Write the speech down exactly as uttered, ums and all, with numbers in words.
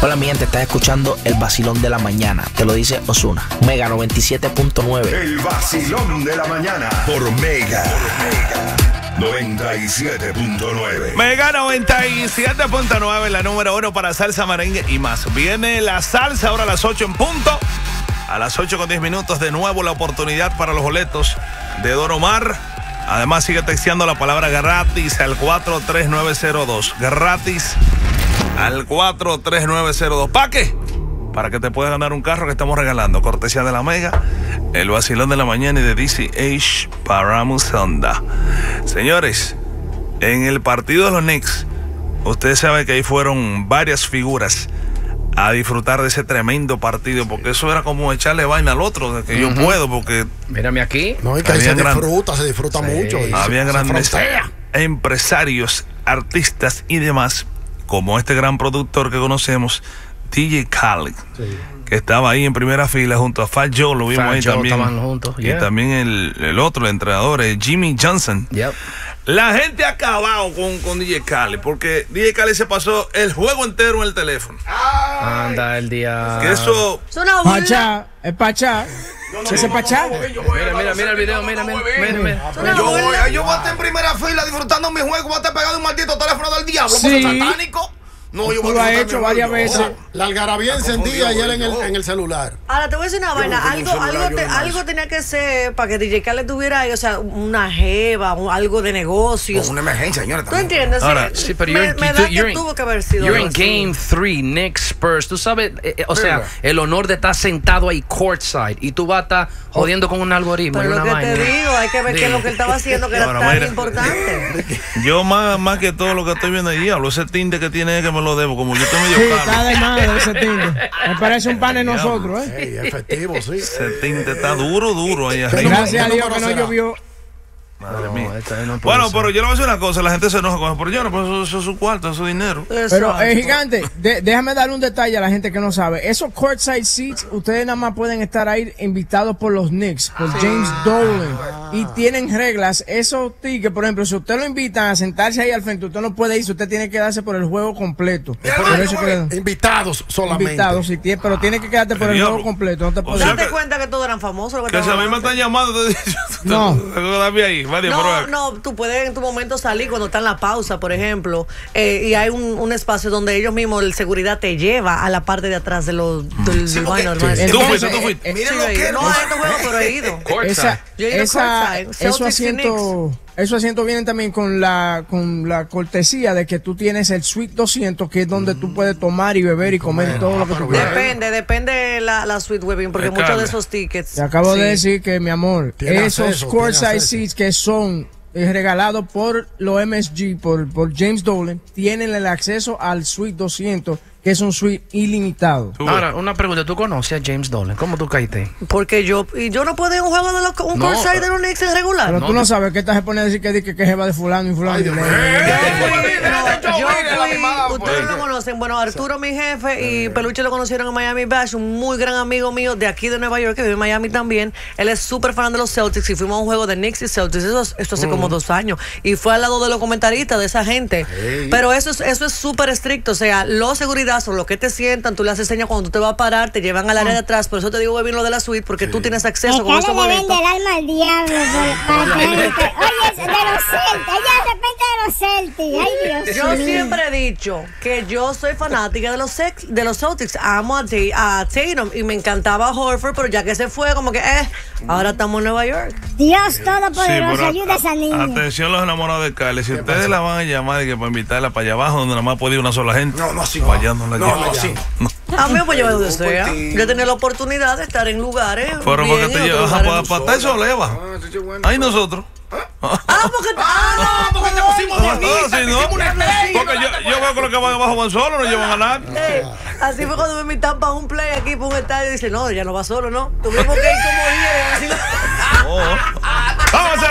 Hola mi gente, estás escuchando El Vacilón de la Mañana. Te lo dice Ozuna. Mega noventa y siete punto nueve. El Vacilón de la Mañana por Mega. noventa y siete punto nueve. Mega noventa y siete punto nueve, la número uno para salsa, merengue y más. Viene la salsa ahora a las ocho en punto. A las ocho con diez minutos, de nuevo la oportunidad para los boletos de Don Omar. Además, sigue texteando la palabra gratis al cuatro tres nueve cero dos. Gratis al cuatro tres nueve cero dos. ¿Para qué? Para que te puedas ganar un carro que estamos regalando. Cortesía de la Mega, el Vacilón de la Mañana y de D C H Paramus Honda. Señores, en el partido de los Knicks, usted sabe que ahí fueron varias figuras a disfrutar de ese tremendo partido, porque eso era como echarle vaina al otro, de que uh-huh. yo puedo, porque... Mírame aquí. No, y que ahí se disfruta, se disfruta sí. mucho. Había grandes empresarios, artistas y demás, como este gran productor que conocemos, D J Khaled, sí. que estaba ahí en primera fila junto a Fat Joe, lo vimos Fat ahí Joe también. Estaban juntos, yeah. Y también el, el otro, el entrenador, eh, Jimmy Johnson. Yep. La gente ha acabado con, con D J Khaled, porque D J Khaled se pasó el juego entero en el teléfono. Ay. Anda el día. Que eso. Pachá, es pachá. No, no, ¿Ese no, pachá? No, no, mira, mira, mira el video, mira, mira, mira, mira. Yo voy, yo voy a estar en primera fila disfrutando mi juego, voy a estar pegado en un maldito teléfono del diablo, sí. satánico. No, yo lo he hecho varias veces. La algarabía encendida ayer en el, en el celular. Ahora te voy a decir una vaina. Algo, algo, te, algo tenía que ser para que D J Khaled tuviera ahí, o sea, una jeva, un, algo de negocios. Una emergencia, señora. ¿Tú entiendes? Ahora, sí, sí, pero me, you're, me you, da you're que in, tuvo que haber sido. You're in Game three, Knicks Spurs. Tú sabes, eh, eh, o sea, Mira. el honor de estar sentado ahí courtside y tú vas a estar jodiendo con un algoritmo. Pero y lo una que vaina. te digo, hay que ver qué es lo que él estaba haciendo, que era Ahora, tan mira. importante. Yo más, más que todo lo que estoy viendo ahí, diablo, ese tinte que tiene es que me lo debo, como yo estoy medio sí, caro. Está de madre ese tinte. Me parece un pan de nosotros, ¿eh? Hey, efectivo, sí. Ese tinte está duro, duro ahí arriba. Gracias a Dios que no llovió. Madre no, mía. No bueno, ser. pero yo le voy a decir una cosa, la gente se enoja con eso, pero yo no, pero eso, eso es su cuarto, eso es su dinero. Pero, eh, gigante, de, déjame darle un detalle a la gente que no sabe. Esos courtside seats, ustedes nada más pueden estar ahí invitados por los Knicks, por sí. James Dolan. Ah. Y tienen reglas. Esos tickets, por ejemplo, si usted lo invitan a sentarse ahí al frente, usted no puede ir, usted tiene que quedarse por el juego completo. Por eso que, invitados solamente. Invitados, sí, pero tiene que quedarte por el Diablo. juego completo. No te puedes. Date cuenta que todos eran famosos. Lo que que si a mí me están llamando, te no. ahí, no, no, tú puedes en tu momento salir cuando está en la pausa, por ejemplo, eh, y hay un, un espacio donde ellos mismos, el seguridad te lleva a la parte de atrás de los del, sí, del baño. sí. Tú fuiste, tú fuiste. Eh, Miren lo que no a estos juegos, pero he ido. Esa, Yo he ido esa, esos asientos, esos asientos vienen también con la con la cortesía de que tú tienes el Suite doscientos, que es donde mm. tú puedes tomar y beber y comer y todo lo que tú quieras. Depende, depende la, la Suite Webbing, porque muchos de esos tickets. Te acabo sí. de decir que, mi amor, esos courtside seats que son regalados por los M S G, por, por James Dolan, tienen el acceso al Suite doscientos, que es un suite ilimitado. Ahora, una pregunta, ¿tú conoces a James Dolan? ¿Cómo tú caíste? Porque yo, y yo no puedo ir a un juego de los, un no, courtside de los Knicks en regular. Pero no, tú no te... sabes que esta se pone a decir que que, que jeva de fulano y fulano. Ay, Dios mío. Yo fui, ustedes no conocen, bueno, Arturo, mi jefe, y Peluche lo conocieron en Miami Bash, un muy gran amigo mío de aquí de Nueva York, que vive en Miami también. Él es súper fan de los Celtics y fuimos a un juego de Knicks y Celtics, eso, eso hace mm. como dos años, y fue al lado de los comentaristas, de esa gente. Hey. Pero eso es eso es súper estricto, o sea, los seguridad son los que te sientan, tú le haces señas cuando tú te vas a parar, te llevan al área de atrás, por eso te digo, bien lo de la suite, porque sí. tú tienes acceso con esos boletos. Le vende el alma al diablo, para que, oye, de los Celtics, ella de repente de los Celtics, ay Dios. Yo siempre he dicho que yo soy fanática de los sex, de los Celtics, amo a, T, a Tatum y me encantaba Horford, pero ya que se fue, como que, eh, ahora estamos en Nueva York. Dios todopoderoso, sí, ayuda a esa niña. Atención los enamorados de Cali, si ustedes la van a llamar y que para invitarla para allá abajo, donde nada más puede ir una sola gente, no, no, así para allá no la llevan. No, así. No. A mí me puede llevar donde sea. Yo he tenido la oportunidad de estar en lugares. Pero porque te llevas para estar sola, Eva. Ahí nosotros. Ah, porque ah, no, porque te pusimos de mí. Sí, no. Porque yo, yo veo que los que van abajo van solos, no llevan a nadie. Hey, así fue cuando me invitan para un play aquí, para un estadio, y dice, no, ya no va solo, ¿no? Tuvimos que ir como diez. Vamos a